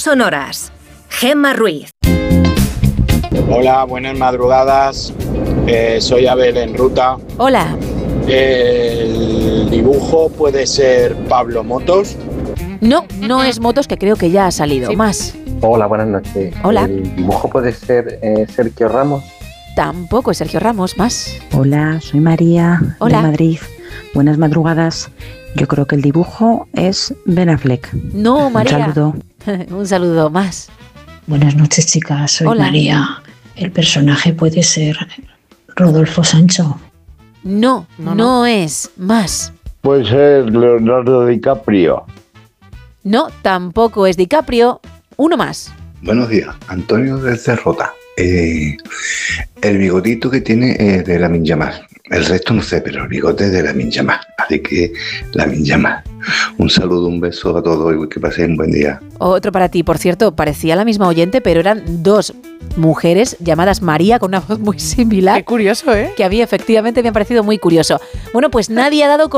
sonoras. Gemma Ruiz. Hola, buenas madrugadas. Soy Abel en ruta. Hola. ¿El dibujo puede ser Pablo Motos? No, no es Motos, que creo que ya ha salido. Sí. Más. Hola, buenas noches. Hola. ¿El dibujo puede ser Sergio Ramos? Tampoco es Sergio Ramos. Más. Hola, soy María Hola. de Madrid. Buenas madrugadas. Yo creo que el dibujo es Ben Affleck. No, María. Un saludo. Un saludo. Más. Buenas noches, chicas. Soy Hola. María. ¿El personaje puede ser Rodolfo Sancho? No es. Más. Puede ser Leonardo DiCaprio. No, tampoco es DiCaprio. Uno más. Buenos días, Antonio desde Rota. El bigotito que tiene de Lamine Yamal. El resto no sé, pero el bigote es de Lamine Yamal. Así que Lamine Yamal. Un saludo, un beso a todos y que pasen un buen día. Otro para ti. Por cierto, parecía la misma oyente, pero eran dos mujeres llamadas María con una voz muy similar. Qué curioso, ¿eh? Que a mí efectivamente me ha parecido muy curioso. Bueno, pues nadie ha dado con